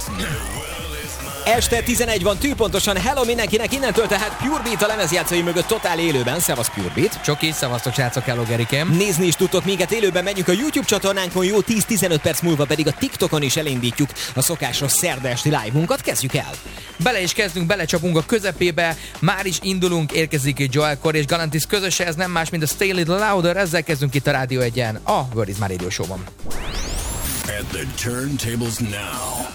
Este 11 van, tűpontosan hello mindenkinek, innentől tehát Pure Beat a lemezjátszói mögött totál élőben. Szevasz Pure Beat. Csoki, szevasztok srácok, hello Gerikém. Nézni is tudtok minket élőben, megyünk a YouTube csatornánkon, jó 10-15 perc múlva pedig a TikTokon is elindítjuk a szokásos szerda esti live-unkat. Kezdjük el! Bele is kezdünk, belecsapunk a közepébe, már is indulunk, érkezik Joel Corry és Galantis közöse, ez nem más, mint a Stay Little Louder, ezzel kezdünk itt a Rádió 1-en, a Word is My Radio Show-ban. At the turntables now.